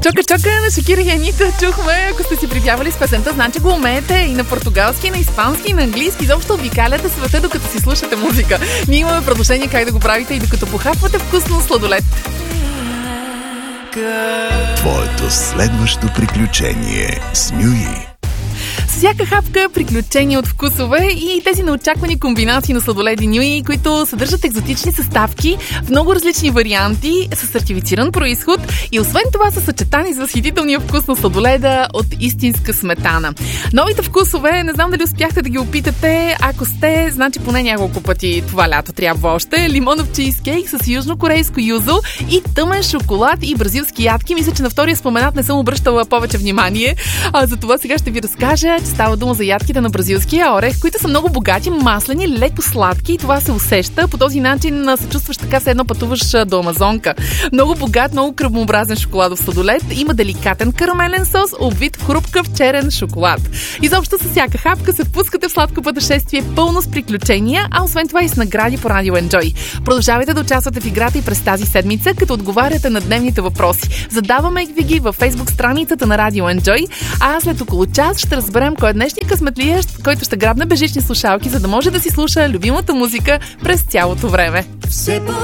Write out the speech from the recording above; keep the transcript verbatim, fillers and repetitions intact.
Чока, чока на Шакира и Анита чухме. Ако сте си припявали с песента, значи го умеете и на португалски, и на испански, и на английски. Изобщо обикаляте света, докато си слушате музика. Ние имаме предложение как да го правите и докато похапвате вкусно сладолед. Твоето следващо приключение с Нюи. Всяка хапка приключения от вкусове и тези неочаквани комбинации на сладоледи Нюи, които съдържат екзотични съставки в много различни варианти, с сертифициран происход и освен това са съчетани с възхитителния вкус на сладоледа от истинска сметана. Новите вкусове, не знам дали успяхте да ги опитате, ако сте, значи поне няколко пъти това лято трябва още. Лимонов чизкейк с южнокорейско юзо и тъмен шоколад и бразилски ядки. Мисля, че на втория споменат не съм обръщала повече внимание, а за това сега ще ви разкажа, че става дума за ядките на бразилския орех, които са много богати, маслени, леко сладки и това се усеща. По този начин се чувстваш така, все едно пътуваш до Амазонка. Много богат, много кръвнообразен шоколадов сладолед. Има деликатен карамелен сос, обвит в хрупкав черен шоколад. Изобщо с всяка хапка се впускате в сладко пътешествие пълно с приключения, а освен това и с награди по Радио Enjoy. Продължавайте да участвате в играта и през тази седмица, като отговаряте на дневните въпроси. Задаваме ви ги във Facebook страницата на Радио Enjoy, а след около час ще разберем кой е днешния късметлиещ, който ще грабне бежични слушалки, за да може да си слуша любимата музика през цялото време.